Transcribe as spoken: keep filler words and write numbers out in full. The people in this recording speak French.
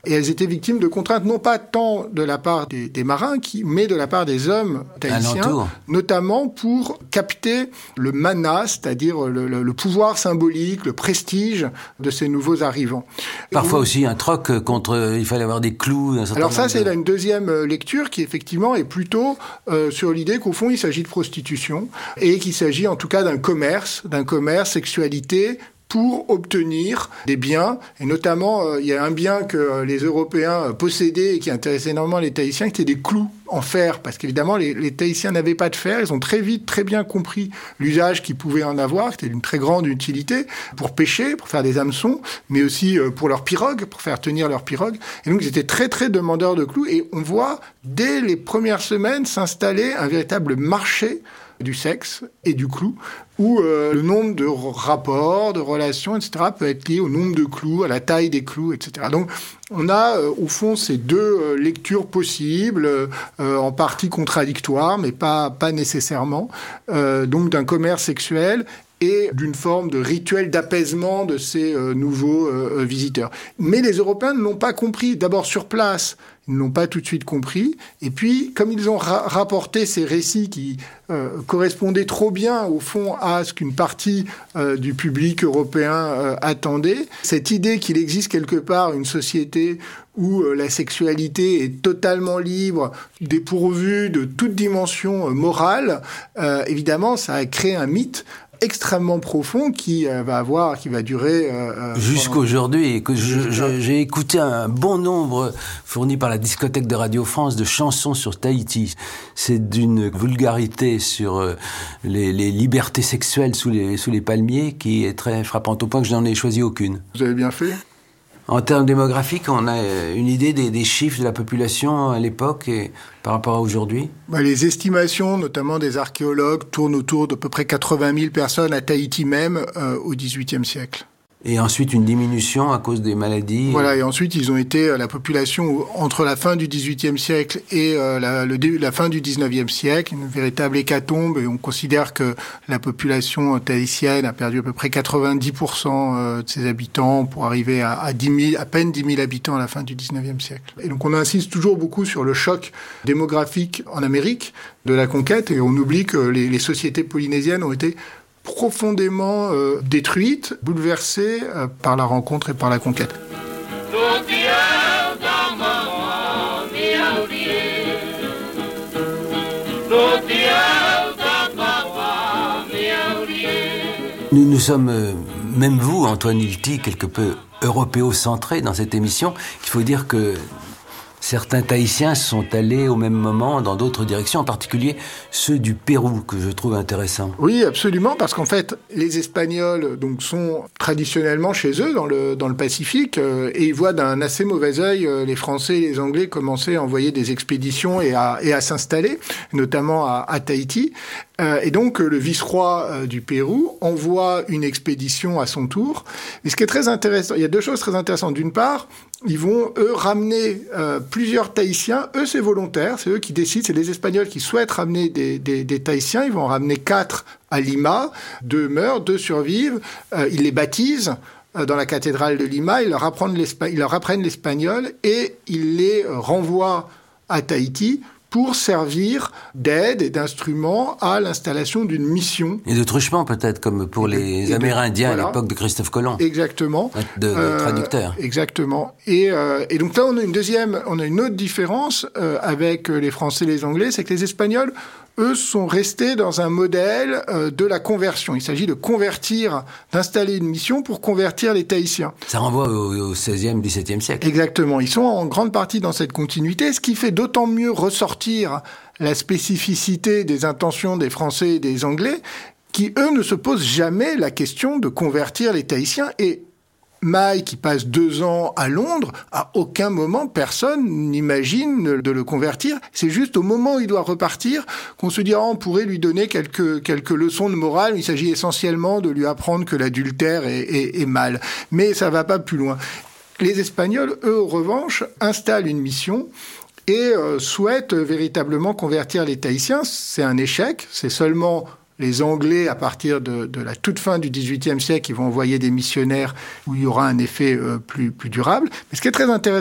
Et elles étaient victimes de contraintes, non pas tant de la part des, des marins, qui, mais de la part des hommes tahitiens, Alentour. Notamment pour capter le mana, c'est-à-dire le, le, le pouvoir symbolique, le prestige de ces nouveaux arrivants. Parfois Et, aussi un troc contre, il fallait avoir des clous. Un certain alors ça, nombre de... c'est là une deuxième lecture qui effectivement est plutôt euh, sur l'idée qu'au fond, il s'agit de prostitution et qu'il s'agit en tout cas d'un commerce, d'un commerce, sexualité, pour obtenir des biens. Et notamment, euh, il y a un bien que euh, les Européens euh, possédaient et qui intéressait énormément les Tahitiens, qui étaient des clous en fer. Parce qu'évidemment, les, les Tahitiens n'avaient pas de fer. Ils ont très vite, très bien compris l'usage qu'ils pouvaient en avoir. C'était d'une très grande utilité pour pêcher, pour faire des hameçons, mais aussi euh, pour leurs pirogues, pour faire tenir leurs pirogues. Et donc, ils étaient très, très demandeurs de clous. Et on voit, dès les premières semaines, s'installer un véritable marché du sexe et du clou, où euh, le nombre de rapports, de relations, et cetera peut être lié au nombre de clous, à la taille des clous, et cetera. Donc, on a, euh, au fond, ces deux euh, lectures possibles, euh, en partie contradictoires, mais pas, pas nécessairement, euh, donc d'un commerce sexuel et d'une forme de rituel d'apaisement de ces euh, nouveaux euh, visiteurs. Mais les Européens ne l'ont pas compris. D'abord sur place, ils ne l'ont pas tout de suite compris. Et puis, comme ils ont ra- rapporté ces récits qui euh, correspondaient trop bien, au fond, à ce qu'une partie euh, du public européen euh, attendait, cette idée qu'il existe quelque part une société où euh, la sexualité est totalement libre, dépourvue de toute dimension euh, morale, euh, évidemment, ça a créé un mythe extrêmement profond qui euh, va avoir, qui va durer euh, jusqu'aujourd'hui. Et que je, je, j'ai écouté un bon nombre fourni par la discothèque de Radio France de chansons sur Tahiti. C'est d'une vulgarité sur euh, les, les libertés sexuelles sous les, sous les palmiers qui est très frappante, au point que je n'en ai choisi aucune. Vous avez bien fait. En termes démographiques, on a une idée des, des chiffres de la population à l'époque et par rapport à aujourd'hui? Bah, les estimations, notamment des archéologues, tournent autour d'à peu près quatre-vingt mille personnes à Tahiti même euh, au dix-huitième siècle. Et ensuite une diminution à cause des maladies. Voilà, et ensuite ils ont été, la population, entre la fin du dix-huitième siècle et euh, la, le début, la fin du dix-neuvième siècle, une véritable hécatombe, et on considère que la population tahitienne a perdu à peu près quatre-vingt-dix pour cent de ses habitants pour arriver à, à, dix mille, à peine dix mille habitants à la fin du dix-neuvième siècle. Et donc on insiste toujours beaucoup sur le choc démographique en Amérique de la conquête, et on oublie que les, les sociétés polynésiennes ont été profondément euh, détruite, bouleversée euh, par la rencontre et par la conquête. Nous, nous sommes, euh, même vous, Antoine Hilty, quelque peu européocentré dans cette émission. Il faut dire que certains Tahitiens sont allés au même moment dans d'autres directions, en particulier ceux du Pérou, que je trouve intéressant. Oui, absolument, parce qu'en fait, les Espagnols donc, sont traditionnellement chez eux, dans le, dans le Pacifique, euh, et ils voient d'un assez mauvais œil euh, les Français et les Anglais commencer à envoyer des expéditions et à, et à s'installer, notamment à, à Tahiti. Euh, et donc, le vice-roi euh, du Pérou envoie une expédition à son tour. Et ce qui est très intéressant, il y a deux choses très intéressantes. D'une part, ils vont, eux, ramener euh, plusieurs Tahitiens. Eux, c'est volontaire, c'est eux qui décident, c'est les Espagnols qui souhaitent ramener des, des, des Tahitiens. Ils vont en ramener quatre à Lima. Deux meurent, deux survivent. Euh, ils les baptisent euh, dans la cathédrale de Lima. Ils leur apprennent, l'espa- ils leur apprennent l'espagnol et ils les euh, renvoient à Tahiti pour servir d'aide et d'instrument à l'installation d'une mission. Et de truchement peut-être, comme pour et les de, Amérindiens de, voilà. à l'époque de Christophe Colomb. Exactement. De, de euh, traducteur. Exactement. Et, euh, et donc là, on a une deuxième, on a une autre différence euh, avec les Français et les Anglais, c'est que les Espagnols, eux, sont restés dans un modèle euh, de la conversion. Il s'agit de convertir, d'installer une mission pour convertir les Tahitiens. Ça renvoie au, au seizième, dix-septième siècle. Exactement. Ils sont en grande partie dans cette continuité, ce qui fait d'autant mieux ressortir la spécificité des intentions des Français et des Anglais, qui, eux, ne se posent jamais la question de convertir les Tahitiens. Et Maille, qui passe deux ans à Londres, à aucun moment, personne n'imagine de le convertir. C'est juste au moment où il doit repartir qu'on se dit, oh, on pourrait lui donner quelques, quelques leçons de morale. Il s'agit essentiellement de lui apprendre que l'adultère est, est, est mal. Mais ça va pas plus loin. Les Espagnols, eux, en revanche, installent une mission et euh, souhaitent véritablement convertir les Tahitiens. C'est un échec. C'est seulement les Anglais, à partir de, de la toute fin du dix-huitième siècle, qui vont envoyer des missionnaires où il y aura un effet euh, plus, plus durable. Mais ce qui est très intéressant,